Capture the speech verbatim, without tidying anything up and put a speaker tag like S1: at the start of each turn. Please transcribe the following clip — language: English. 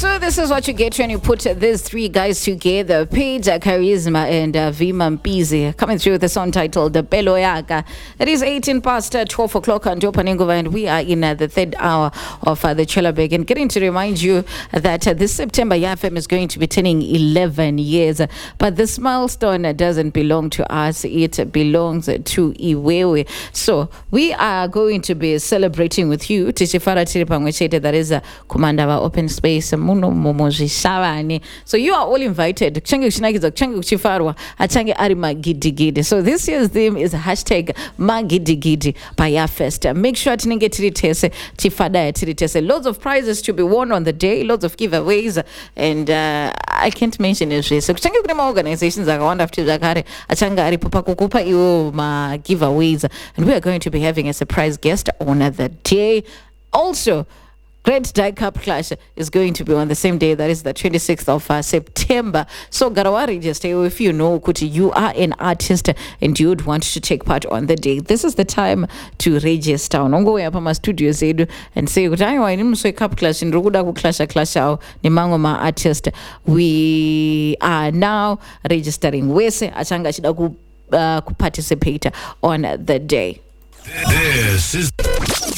S1: So this is what you get when you put these three guys together. Paige, Charisma, and uh, Vima Mpizi coming through with the song titled The Pelo Yaka. It is eighteen past uh, twelve o'clock on Jopaningova, and we are in uh, the third hour of uh, the Chelabeg. And getting to remind you that uh, this September, Y F M is going to be turning eleven years. But this milestone uh, doesn't belong to us, it belongs to Iwewe. So we are going to be celebrating with you. Tishifara Tiripangwechete, that is a commander of our open space. Muno momoji savani. So you are all invited. Kuchange kushinagiza, kuchange kuchifarwa, achange ari magidigidi. So this year's theme is hashtag magidigidi by Y Fest. Make sure tinenge tiritese, tifada tiritese. Loads of prizes to be won on the day, loads of giveaways, and uh, I can't mention it. So kuchange kuna organizations akawanda futi zakare, achange ari papa kukupa iwo ma giveaways, and we are going to be having a surprise guest on the day. Also, Great Die Cup Clash is going to be on the same day, that is the twenty-sixth of uh, September. So Garawa register if you know kuti you are an artist and you would want to take part on the day. This is the time to register. Unongo ya pama studios edu and say kuti wa ni mso cup clash ndokuda ku clash clash au ni mango ma artist. We are now registering wese achanga chida ku uh, participate on the day.
S2: This is